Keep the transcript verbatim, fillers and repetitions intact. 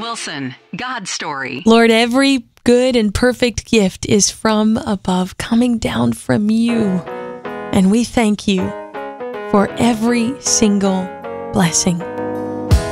Wilson, God's Story. Lord, every good and perfect gift is from above, coming down from you. And we thank you for every single blessing.